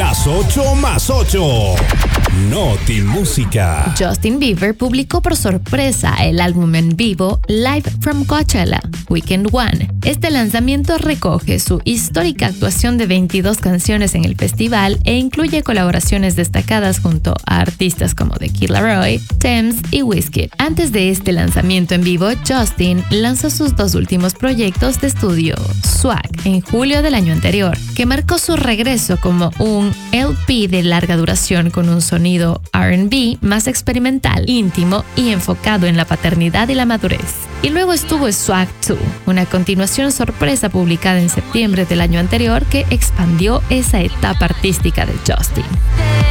Las 8 más 8. Noti Música. Justin Bieber publicó por sorpresa el álbum en vivo Live from Coachella, Weekend One. Este lanzamiento recoge su histórica actuación de 22 canciones en el festival e incluye colaboraciones destacadas junto a artistas como The Kid Laroi, Tems y Wizkid. Antes de este lanzamiento en vivo, Justin lanzó sus dos últimos proyectos de estudio, Swag, en julio del año anterior, que marcó su regreso como un LP de larga duración con un sonido R&B más experimental, íntimo y enfocado en la paternidad y la madurez. Y luego estuvo Swag 2, una continuación sorpresa publicada en septiembre del año anterior que expandió esa etapa artística de Justin.